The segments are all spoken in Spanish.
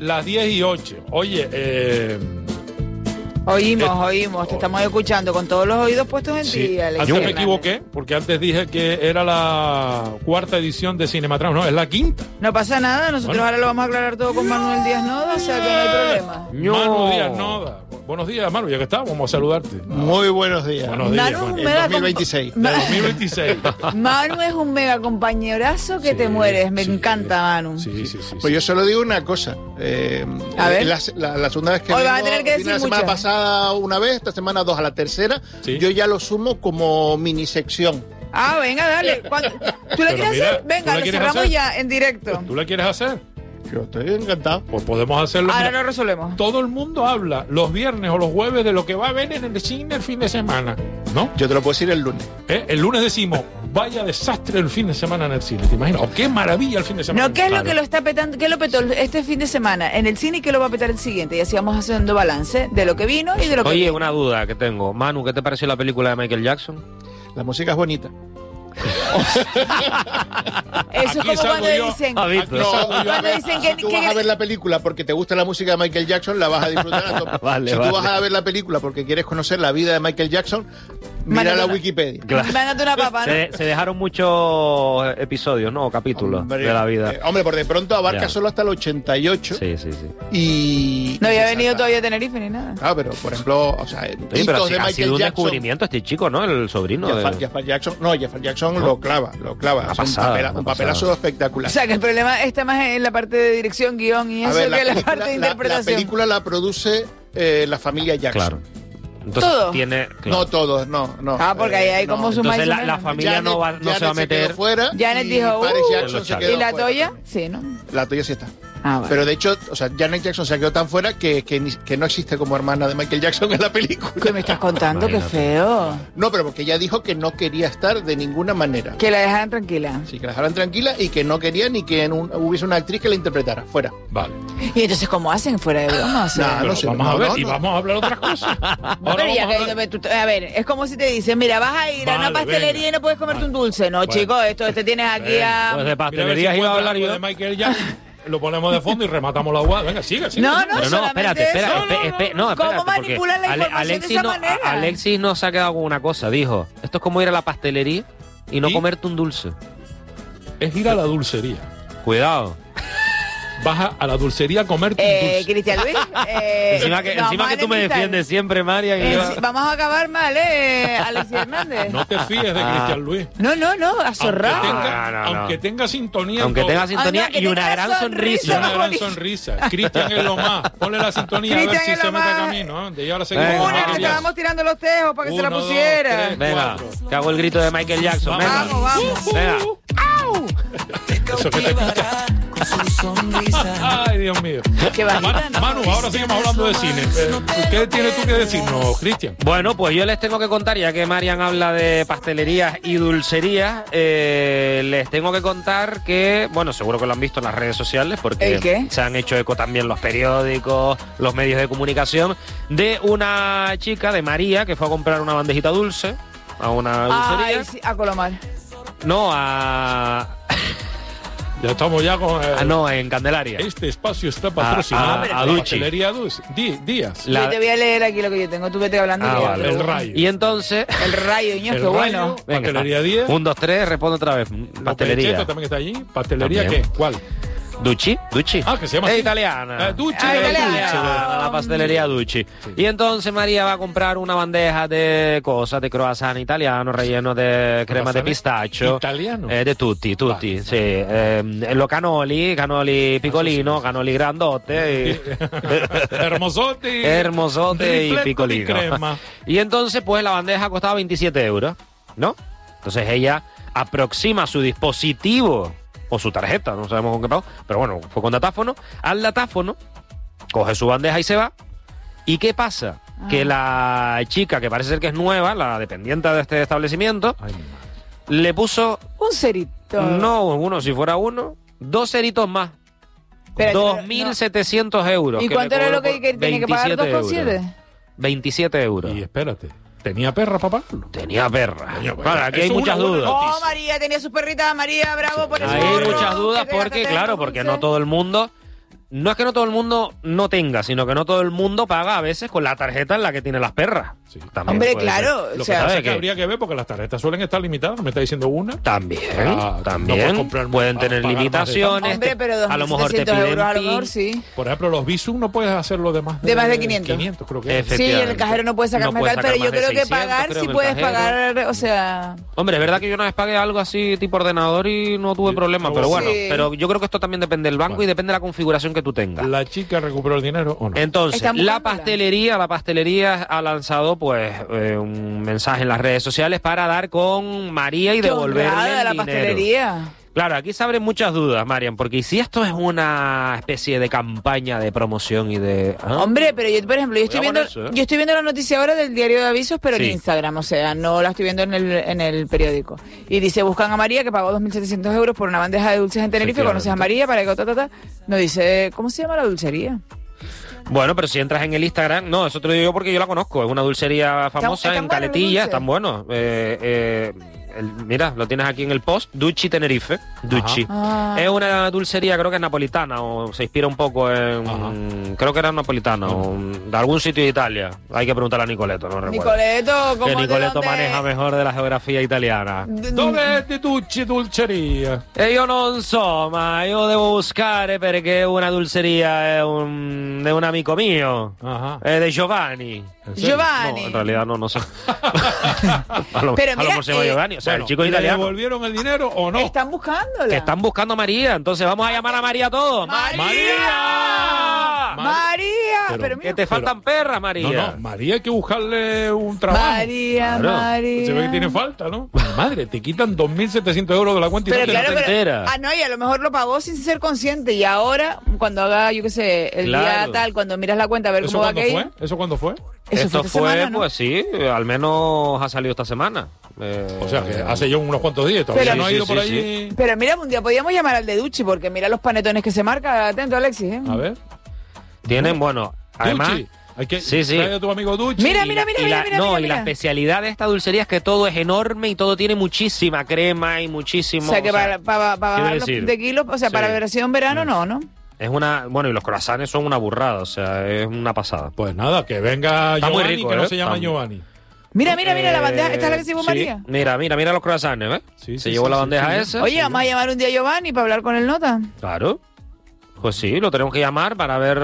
Las 10:08. Oye, Oímos, te estamos escuchando con todos los oídos puestos en ti, Alex. Antes me equivoqué, porque antes dije que era la cuarta edición de Cinematrama. No, es la quinta. No pasa nada, nosotros ahora lo vamos a aclarar todo con Manuel Díaz Noda, o sea que no hay problema. Manu Díaz Noda. Buenos días, Manu, ya que estamos, vamos a saludarte. Muy buenos días. Buenos días. Manu, El 2026. 2026. Manu es un mega compañerazo que te mueres, me encanta Manu. Sí. Pues yo solo digo una cosa. A ver. La segunda vez que Hoy vas a vengo, tener que decir la semana mucho. pasada una vez, esta semana 2, a la tercera, Sí. yo ya lo sumo como mini sección. Ah, venga, dale. ¿Tú la quieres mira, hacer? ¿tú Venga, la lo quieres cerramos hacer? ya en directo. ¿Tú la quieres hacer? Yo estoy encantado. Pues podemos hacerlo. Ahora Mira, lo resolvemos. todo el mundo habla los viernes o los jueves de lo que va a ver en el cine el fin de semana, ¿no? Yo te lo puedo decir el lunes. El lunes decimos, vaya desastre el fin de semana en el cine, ¿te imaginas? O qué maravilla el fin de semana. No, ¿qué es Claro. lo que lo está petando? ¿Qué lo petó este fin de semana en el cine y qué lo va a petar el siguiente? Y así vamos haciendo balance de lo que vino y de lo que Oye, viene. una duda que tengo. Manu, ¿qué te pareció la película de Michael Jackson? La música es bonita. Eso Aquí es como salgo cuando yo. dicen... ¿Has visto? Cuando dicen Si tú vas a ver la película porque te gusta la música de Michael Jackson, la vas a disfrutar a tope. Vale, si tú vale. vas a ver la película porque quieres conocer la vida de Michael Jackson, mira Mándate la una- Wikipedia. Mándate una papa, ¿no? Se dejaron muchos episodios, ¿no? O capítulos Hombre, de la vida. Hombre, por de pronto abarca Ya. solo hasta el 88 Sí. y... No había y venido saca- todavía a Tenerife ni nada. Claro, pero por ejemplo, o sea, Oye, pero hitos de ha Michael sido un Jackson. descubrimiento este chico, ¿no? El sobrino de... Jafar Jackson lo clava. Una Es pasada, un una papelazo pasada. espectacular. O sea, que el problema está más en la parte de dirección, guión y A eso ver, que en la parte de la interpretación. película la produce la familia Jackson. Claro. Entonces ¿Todo? tiene... claro. No todos, no. Ah, porque ahí hay como su Entonces más y su la menos. familia no se va a Janet meter... quedó fuera Janet y dijo, Paris Jackson los se Jackson. quedó ¿Y la fuera Toya? también. Sí, ¿no? La Toya sí está. Ah, vale. Pero de hecho, o sea, Janet Jackson se quedó tan fuera que no existe como hermana de Michael Jackson en la película. ¿Qué me estás contando? Qué Imagínate. feo. No, pero porque ella dijo que no quería estar de ninguna manera. Que la dejaran tranquila. Sí, que la dejaran tranquila y que no quería ni que hubiese una actriz que la interpretara. Fuera. Vale. ¿Y entonces cómo hacen fuera de broma? O sea, Nah, Pero no sé, vamos a no, ver no, y no. vamos a hablar otras cosas. No, Ahora pero ya vamos a que- hablar- a ver, es como si te dicen, mira, vas a ir a una Vale, pastelería venga. y no puedes comerte un dulce. No, Bueno. chicos, esto te tienes aquí Venga. Pues de a... Mira, a ver si pastelerías iba a encuentras hablar algo yo. de Michael Jackson, lo ponemos de fondo y rematamos la guada. Venga, sigue. No, no, Pero no, solamente espérate, eso. no, ¿Cómo espérate, porque manipulan la información de esa manera? Alexis nos ha quedado con una cosa, dijo, esto es como ir a la pastelería y no ¿Y? comerte un dulce. Es ir a la dulcería. Cuidado. Vas a la dulcería a comerte un dulce. Cristian Luis, Encima que, nos encima vamos que a tú me enemistar. defiendes siempre, María. que yo- Vamos a acabar mal, Alexis Hernández. No te fíes de Cristian Luis. No, Aunque azorrado. tenga, No. aunque tenga sintonía. Aunque todo. tenga sintonía Aunque y una tenga gran la Y sonrisa. una gran bonita. sonrisa. Cristian es lo más. Ponle la sintonía a ver Cristian si es se lo mete más. camino. ¿Eh? Y ahora seguimos Venga, con Una, Michael que Jackson. estábamos tirando los tejos para que se la Uno, dos, pusiera. tres. Venga, Cuatro. que hago el grito de Michael Jackson. Venga. Vamos. Venga. Eso que te pica. Ay, Dios mío. Qué bajita, ¿no? Manu, ahora seguimos hablando de cine. ¿Qué tienes tú que decirnos, Cristian? Bueno, pues yo les tengo que contar, ya que Marian habla de pastelerías y dulcerías, les tengo que contar que, bueno, seguro que lo han visto en las redes sociales, porque ¿El qué? se han hecho eco también los periódicos, los medios de comunicación, de una chica, de María, que fue a comprar una bandejita dulce a una dulcería. Ay, sí, a Colomar. No, a... Ya estamos ya con... no, en Candelaria. Este espacio está patrocinado a por Duchi. Pastelería Díaz. La- Yo te voy a leer aquí lo que yo tengo. Tú vete hablando. Ah, que yo vale. leo. El Rayo. Y entonces... El rayo, niño, El qué bueno. Rayo, Pastelería Díaz. 1, 2, 3, responde otra vez. Los Pastelería. Pechetos también está allí. ¿Pastelería También. qué? ¿Cuál? Ducci. Ah, que se llama Es así. italiana. Ducci Ah, de italiana. La pastelería Ducci. Y entonces María va a comprar una bandeja de cosas, de croissant italiano, relleno de crema de ¿Croissant pistacho. italiano? De tutti, Vale. sì. Lo canoli piccolino, canoli grandote. Hermosote. Hermosote y rifletto picolino. di crema. Y entonces, pues la bandeja costaba 27 euros, ¿no? Entonces ella aproxima su dispositivo o su tarjeta, no sabemos con qué pago, pero bueno, fue con datáfono. Al datáfono, coge su bandeja y se va. ¿Y qué pasa? Que la chica, que parece ser que es nueva, la dependiente de este establecimiento, Ay, mi madre. le puso, Un cerito. no uno, si fuera uno, 2 ceritos más. Espérate, 2.700 euros. ¿Y que cuánto le era lo cobró que por tiene que pagar? 27 euros. 2,7. 27 euros. Y espérate. ¿Tenía perra para pagarlo? Tenía perra. Coño, pues, Claro, aquí hay eso es muchas una buena dudas. noticia. Oh, María, tenía sus perritas. María, bravo por eso. Hay muchas dudas porque, claro, porque no todo el mundo no es que no todo el mundo no tenga, sino que no todo el mundo paga a veces con la tarjeta en la que tiene las perras. Sí. También Hombre, puede ser. claro. Lo O que sea, pasa es que que- habría que ver porque las tarjetas suelen estar limitadas. Me está diciendo una. También, Ah, no también. puedes comprar- Pueden pagar tener más de limitaciones. hombre, pero a lo mejor te 2.700 piden euros a lo PIN. mejor sí. Por ejemplo, los Bizum no puedes hacerlo de más De más de 500. 500 creo que es. Sí, el Efectivamente. cajero no puede sacar No más puede tal, sacar pero yo más de creo que 600, pagar creo, sí en el puedes cajero. pagar, o sea... Hombre, es verdad que yo una vez pagué algo así tipo ordenador y no tuve Sí, problema, no, pero bueno, sí. pero yo creo que esto también depende del banco Bueno. y depende de la configuración que tú tengas. ¿La chica recuperó el dinero o no? Entonces, Están la buscándola. pastelería ha lanzado pues un mensaje en las redes sociales para dar con María y Qué devolverle honrada el la dinero. pastelería. Claro, aquí se abren muchas dudas, Marian, porque si esto es una especie de campaña de promoción y de... ¿ah? Hombre, pero yo, por ejemplo, yo estoy Cuidado viendo con eso, ¿eh? yo estoy viendo la noticia ahora del diario de avisos, pero Sí. en Instagram, o sea, no la estoy viendo en el periódico. Y dice, buscan a María, que pagó 2.700 euros por una bandeja de dulces en Tenerife, conoces a María, para que... No dice, ¿cómo se llama la dulcería? Bueno, pero si entras en el Instagram... No, eso te lo digo yo porque yo la conozco. Es una dulcería famosa están en buenos los Caletilla, dulces. están buenos. Mira, lo tienes aquí en el post. Ducci Tenerife. Ducci. Ah. Es una dulcería, creo que es napolitana, o se inspira un poco en... Ajá. Creo que era napolitana, o de algún sitio de Italia. Hay que preguntarle a Nicoleto, no recuerdo. Nicoleto, Que ¿cómo de Nicoleto dónde? maneja mejor de la geografía italiana. Dove è di Tucci Dulceria? E io non so, ma io devo buscare perché una dulceria è de un amico mio, Ajá. è de Giovanni. ¿En serio? Giovanni. No, en realidad no sé. a lo Pero mira, mejor se llama Giovanni, o sea, Bueno, el chico ¿le italiano. devolvieron el dinero o no? Están buscándola. Que están buscando a María, entonces vamos a llamar a María todos. ¡María! María, pero Que mira. te faltan perras, María. No, no, María hay que buscarle un trabajo. María, Claro. María. Se ve que tiene falta, ¿no? Madre, te quitan 2.700 euros de la cuenta y Pero no te claro, te pero, enteras. no, y a lo mejor lo pagó sin ser consciente. Y ahora, cuando haga, yo qué sé, el día Claro. tal, cuando miras la cuenta a ver ¿Eso cómo va cuándo aquello. fue? ¿Eso cuándo fue? Eso Esto esta fue, semana, ¿no? pues sí, al menos ha salido esta semana. O sea, que hace ya unos cuantos días. Todavía Pero- no ha Sí, ido sí, por sí, allí. Pero mira, un día podíamos llamar al de Ducci, porque mira los panetones que se marca. Atento, Alexis, ¿eh? A ver. Tienen, bueno, además... Ducci. Hay que Sí, sí. trae a tu amigo Ducci. Mira, Y mira, la- mira, y mira, la- mira, no, mira, y la mira. especialidad de esta dulcería es que todo es enorme y todo tiene muchísima crema y muchísimo... O sea, que para quiero bajar los decir, de kilos, o sea, para sí. versión verano, no. es una... Bueno, y los croissants son una burrada, o sea, es una pasada. Pues nada, que venga Está muy Giovanni, rico, que no ¿eh? se llama Está- Giovanni. Mira, mira, mira la bandeja. ¿Esta es la que se llevó sí. María? Mira los croissants, ¿ves? Sí, Se sí, llevó sí, la sí, bandeja sí. esa. Oye, vamos a llamar un día a Giovanni para hablar con el nota. Claro. Pues sí, lo tenemos que llamar para ver...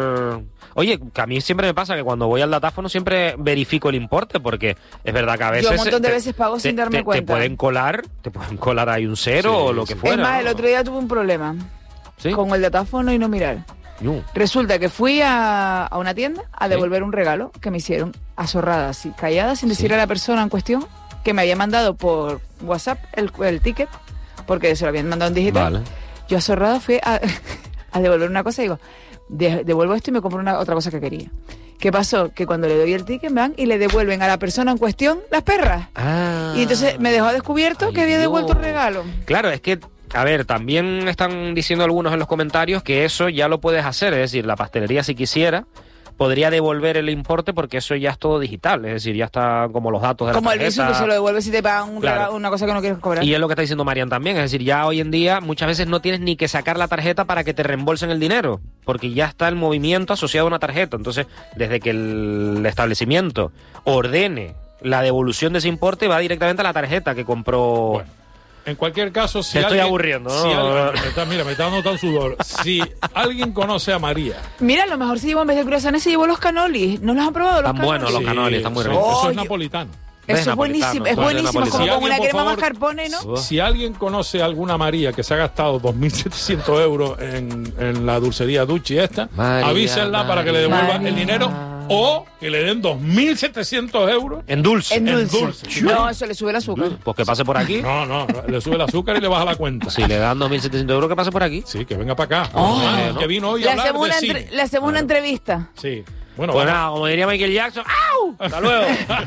Oye, que a mí siempre me pasa que cuando voy al datáfono siempre verifico el importe, porque es verdad que a veces... Yo un montón de veces pago sin darme cuenta. Te pueden colar ahí un cero Sí, o lo que sí. fuera. Es más, ¿no? el otro día tuve un problema ¿Sí? con el datáfono y no mirar. Yu. Resulta que fui a una tienda a devolver un regalo que me hicieron azorrada, así, callada, sin decirle a la persona en cuestión que me había mandado por WhatsApp el ticket, porque se lo habían mandado en digital. Vale. Yo azorrada fui a devolver una cosa y digo, devuelvo esto y me compro otra cosa que quería. ¿Qué pasó? Que cuando le doy el ticket van y le devuelven a la persona en cuestión las perras. Ah. Y entonces me dejó descubierto Ay, que había devuelto Dios. el regalo. Claro, es que, a ver, también están diciendo algunos en los comentarios que eso ya lo puedes hacer, es decir, la pastelería si quisiera podría devolver el importe porque eso ya es todo digital, es decir, ya está como los datos de Como la el tarjeta. Bizum, que se lo devuelve si te pagan un Claro. regalo, una cosa que no quieres cobrar. Y es lo que está diciendo Marian también, es decir, ya hoy en día muchas veces no tienes ni que sacar la tarjeta para que te reembolsen el dinero, porque ya está el movimiento asociado a una tarjeta. Entonces, desde que el establecimiento ordene la devolución de ese importe, va directamente a la tarjeta que compró. Bueno, en cualquier caso, si Te estoy alguien- aburriendo, ¿no? si alguien- mira, me está dando tan sudor. Si alguien conoce a María... Mira, a lo mejor se llevó en vez de croissants, se llevó los canolis. ¿No los han probado los Están canolis? buenos los canolis, están muy sí, ricos. Eso es Oye. napolitano. Eso Es es buenísimo, es napolitano, buenísimo. es Como napolitano. con Si una alguien, crema por mascarpone, ¿no? favor. Si alguien conoce a alguna María que se ha gastado 2.700 euros en la dulcería Ducci esta, María, avísenla para que le devuelva María. el dinero o que le den 2.700 euros. En dulce. En dulce. dulce. No, eso le sube el azúcar. Pues que pase por aquí. No, le sube el azúcar y le baja la cuenta. Si le dan 2.700 euros, que pase por aquí. Sí, que venga para acá. Oh. Ah, que vino hoy Le a hablar hacemos, de una, cine. le hacemos una entrevista. Sí. Bueno, Pues vamos. nada, como diría Michael Jackson, ¡au! Hasta luego.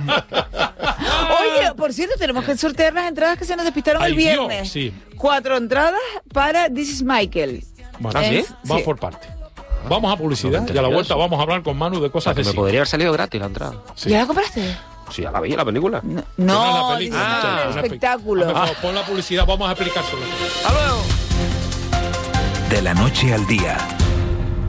Oye, por cierto, tenemos que sortear las entradas que se nos despistaron Ay, el viernes. Dios, sí. 4 entradas para This is Michael. Bueno, ¿Ah, sí? vamos Sí. por parte. Vamos a publicidad No me y a la enteré vuelta eso. vamos a hablar con Manu de O cosas sea, que de me cine. podría haber salido gratis la entrada. Sí. ¿Ya la compraste? Sí, ya la vi, la película. No, No, no la dice película. el Una pe- espectáculo. Por favor, pon la publicidad, vamos a explicárselo. ¡Hasta luego! De la noche al día,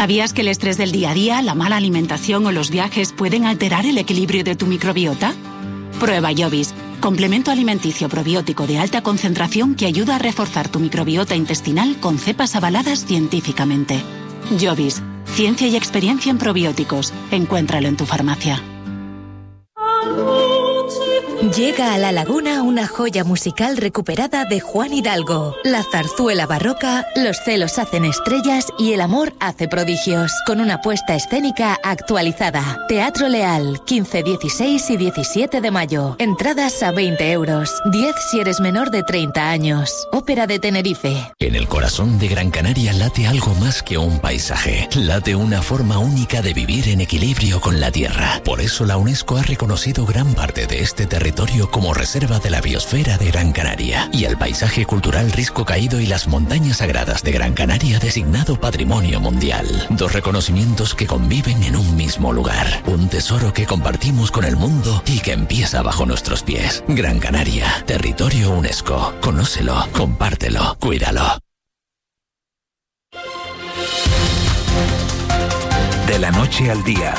¿Sabías que el estrés del día a día, la mala alimentación o los viajes pueden alterar el equilibrio de tu microbiota? Prueba Jovis, complemento alimenticio probiótico de alta concentración que ayuda a reforzar tu microbiota intestinal con cepas avaladas científicamente. Jovis, ciencia y experiencia en probióticos. Encuéntralo en tu farmacia. Llega a La Laguna una joya musical recuperada de Juan Hidalgo. La zarzuela barroca, Los celos hacen estrellas y El amor hace prodigios. Con una puesta escénica actualizada. Teatro Leal, 15, 16 y 17 de mayo. Entradas a 20 euros. 10 si eres menor de 30 años. Ópera de Tenerife. En el corazón de Gran Canaria late algo más que un paisaje. Late una forma única de vivir en equilibrio con la tierra. Por eso la UNESCO ha reconocido gran parte de este territorio como reserva de la biosfera de Gran Canaria y el paisaje cultural Risco Caído y las montañas sagradas de Gran Canaria designado Patrimonio Mundial. 2 reconocimientos que conviven en un mismo lugar. Un tesoro que compartimos con el mundo y que empieza bajo nuestros pies. Gran Canaria, territorio UNESCO. Conócelo, compártelo, cuídalo. De la noche al día.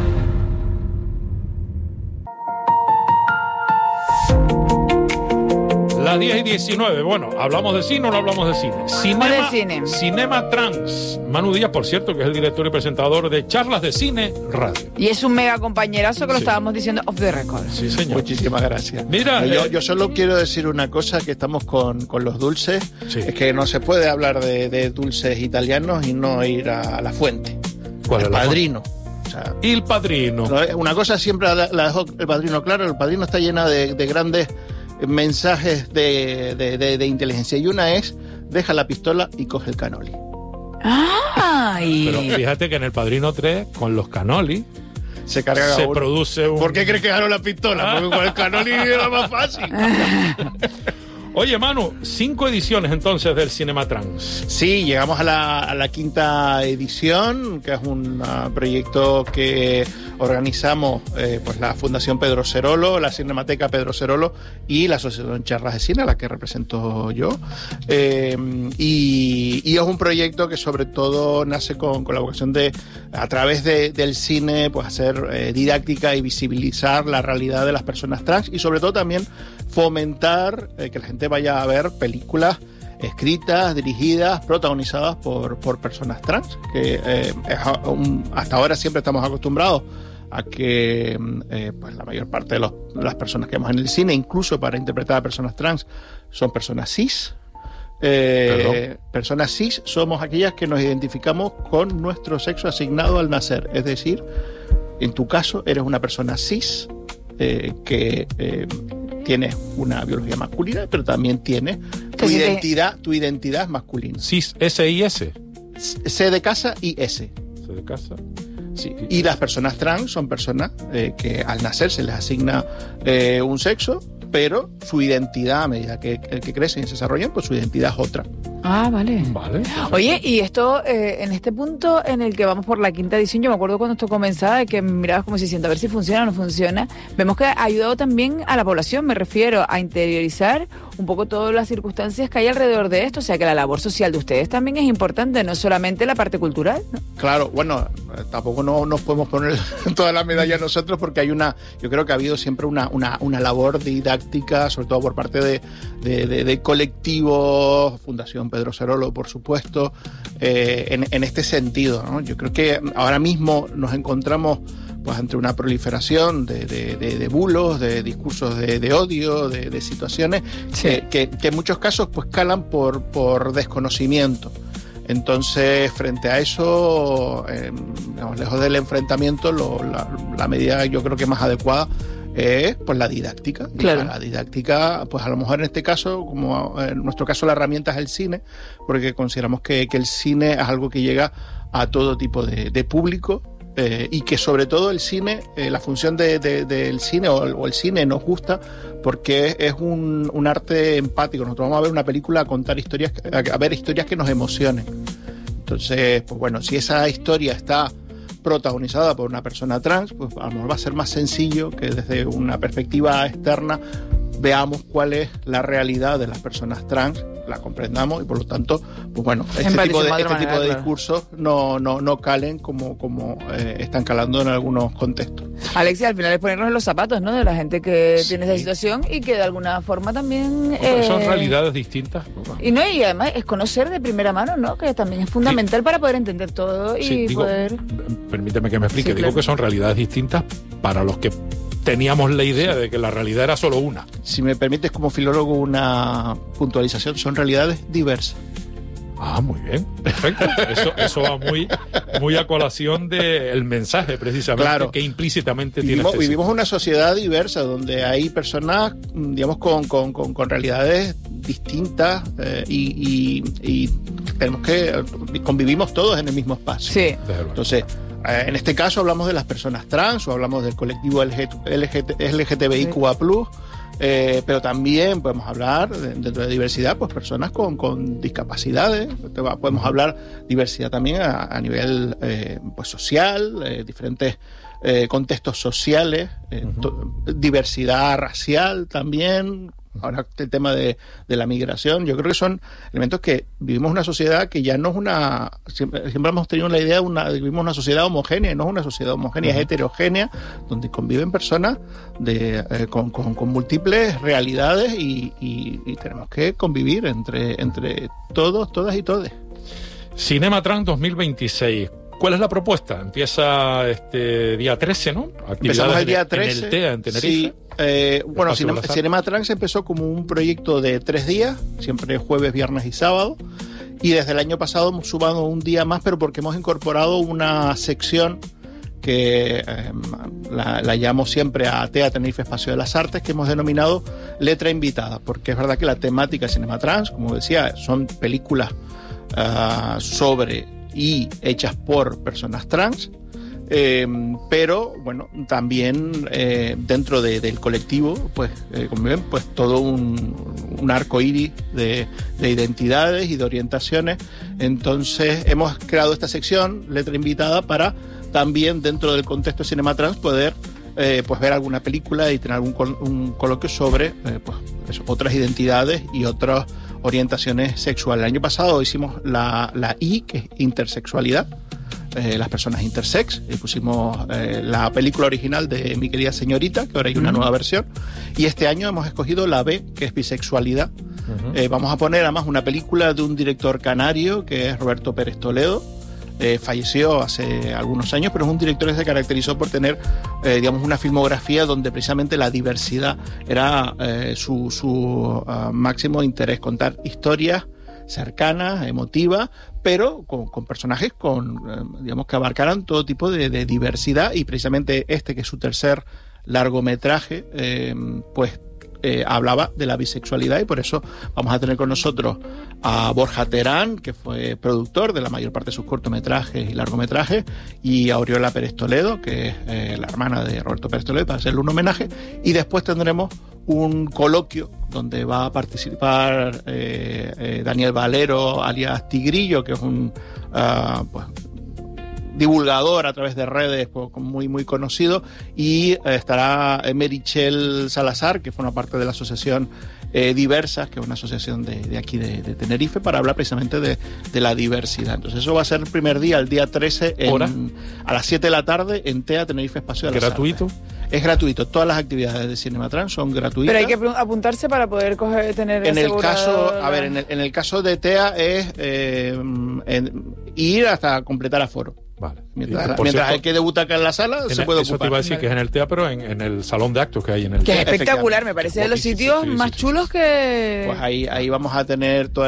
Las 10:19. Bueno, ¿hablamos de cine o no hablamos de cine? De cine. Cinema Trans. Manu Díaz, por cierto, que es el director y presentador de Charlas de Cine Radio. Y es un mega compañerazo que lo estábamos diciendo off the record. Sí, señor. Muchísimas gracias. Mira, yo solo quiero decir una cosa, que estamos con los dulces. Sí. Es que no se puede hablar de dulces italianos y no ir a la fuente. ¿Cuál es la Padrino. O sea, y El Padrino. una cosa siempre la dejó El Padrino claro. El Padrino está llena de grandes mensajes de inteligencia, y una es: deja la pistola y coge el cannoli. ¡Ay! Pero fíjate que en El Padrino 3, con los cannoli, se carga se uno. produce un... ¿Por qué crees que ganó la pistola? Porque con el cannoli era más fácil. Oye, Manu, 5 ediciones entonces del Cinema Trans. Sí, llegamos a la 5ª edición, que es un proyecto que organizamos pues la Fundación Pedro Cerolo, la Cinemateca Pedro Cerolo y la Asociación Charlas de Cine, a la que represento yo. Y es un proyecto que sobre todo nace con la vocación de, a través del cine, pues hacer didáctica y visibilizar la realidad de las personas trans, y sobre todo también fomentar que la gente vaya a ver películas escritas, dirigidas, protagonizadas por personas trans, que hasta ahora siempre estamos acostumbrados a que pues la mayor parte de las personas que vemos en el cine, incluso para interpretar a personas trans, son personas cis. Personas cis somos aquellas que nos identificamos con nuestro sexo asignado al nacer, es decir, en tu caso eres una persona cis que tienes una biología masculina, pero también tienes tu identidad es masculina. Cis, S y S. C de casa y S. C de casa. Sí. Y las personas trans son personas que al nacer se les asigna un sexo, pero su identidad, a medida que crecen y se desarrollan, pues su identidad es otra. Ah, vale. Vale. Oye, y esto, en este punto en el que vamos por la 5ª edición, yo me acuerdo cuando esto comenzaba, que mirabas como si siento a ver si funciona o no funciona, vemos que ha ayudado también a la población, me refiero a interiorizar un poco todas las circunstancias que hay alrededor de esto, o sea que la labor social de ustedes también es importante, no solamente la parte cultural, ¿no? Claro, bueno, tampoco nos podemos poner toda la medalla nosotros, porque yo creo que ha habido siempre una labor didáctica, sobre todo por parte de colectivos, Fundación Pedro Cerolo, por supuesto, en este sentido, ¿no? Yo creo que ahora mismo nos encontramos pues ante una proliferación de bulos, de discursos de odio, de situaciones que en muchos casos pues calan por desconocimiento. Entonces, frente a eso, lejos del enfrentamiento, la medida yo creo que más adecuada es pues la didáctica. Claro. La didáctica, pues a lo mejor en este caso, como en nuestro caso la herramienta es el cine, porque consideramos que el cine es algo que llega a todo tipo de público. Y que sobre todo el cine, la función del cine o el cine nos gusta porque es un arte empático. Nosotros vamos a ver una película a ver historias que nos emocionen. Entonces, pues bueno, si esa historia está protagonizada por una persona trans, pues a lo mejor va a ser más sencillo que desde una perspectiva externa veamos cuál es la realidad de las personas trans la comprendamos y por lo tanto, pues bueno, este tipo de discursos no calen como están calando en algunos contextos. Alexia, al final es ponernos en los zapatos, ¿no?, de la gente que tiene esa situación y que de alguna forma también... son realidades distintas, ¿no? Y además es conocer de primera mano, ¿no?, que también es fundamental para poder entender todo y poder... Permíteme que me explique. Digo que son realidades distintas para los que teníamos la idea de que la realidad era solo una. Si me permites como filólogo una puntualización, son realidades diversas. Ah, muy bien, perfecto. Eso va muy a colación del mensaje, precisamente, claro, que implícitamente vivimos una sociedad diversa, donde hay personas, digamos, con realidades distintas y tenemos que convivimos todos en el mismo espacio. Sí. Entonces, en este caso hablamos de las personas trans o hablamos del colectivo LGTBIQA+, pero también podemos hablar, dentro de diversidad, pues personas con discapacidades. Podemos hablar diversidad también a nivel pues social, diferentes contextos sociales, diversidad racial también. Ahora el tema de la migración, yo creo que son elementos que vivimos una sociedad que ya no es una... Siempre hemos tenido la idea de vivimos una sociedad homogénea, y no es una sociedad homogénea, es heterogénea, donde conviven personas con múltiples realidades y tenemos que convivir entre todos, todas y todes. Cinema Trans 2026. ¿Cuál es la propuesta? Empieza día 13, ¿no? Empezamos el día 13. En el TEA, en Tenerife. Sí. Bueno, Cinema Trans empezó como un proyecto de 3 días, siempre jueves, viernes y sábado. Y desde el año pasado hemos sumado un día más, pero porque hemos incorporado una sección que la llamo siempre a TEA Tenerife Espacio de las Artes, que hemos denominado Letra Invitada, porque es verdad que la temática de Cinema Trans, como decía, son películas sobre y hechas por personas trans, pero bueno, también dentro del colectivo pues conviven pues todo un arco iris de identidades y de orientaciones. Entonces hemos creado esta sección, Letra Invitada, para también dentro del contexto de Cinema Trans poder pues ver alguna película y tener un coloquio sobre pues otras identidades y otras orientaciones sexuales. El año pasado hicimos la I, que es intersexualidad, las personas intersex, y pusimos la película original de Mi querida señorita, que ahora hay una nueva versión, y este año hemos escogido la B, que es bisexualidad. Vamos a poner además una película de un director canario que es Roberto Pérez Toledo. Falleció hace algunos años, pero es un director que se caracterizó por tener digamos una filmografía donde precisamente la diversidad era su máximo interés, contar historias cercanas, emotivas, pero con personajes digamos que abarcaran todo tipo de diversidad, y precisamente que es su tercer largometraje, pues hablaba de la bisexualidad, y por eso vamos a tener con nosotros a Borja Terán, que fue productor de la mayor parte de sus cortometrajes y largometrajes, y a Oriola Pérez Toledo, que es la hermana de Roberto Pérez Toledo, para hacerle un homenaje. Y después tendremos un coloquio donde va a participar Daniel Valero, alias Tigrillo, que es un pues divulgador a través de redes muy muy conocido, y estará Merichel Salazar, que forma parte de la asociación Diversas, que es una asociación de aquí de Tenerife, para hablar precisamente de la diversidad. Entonces eso va a ser el primer día, el día 13 a las 7 de la tarde en TEA Tenerife Espacio de las Artes. ¿Gratuito? Es gratuito, todas las actividades de Cinema Trans son gratuitas. Pero hay que apuntarse para poder tener en el caso de TEA es ir hasta completar aforo. Vale. Mientras hay que debutar acá en la sala, se puede ocupar. Eso te iba a decir que es en el TEA, pero en el salón de actos que hay en el TEA. TEA. Que es espectacular, me parece de los sitios más chulos que... Pues ahí vamos a tener toda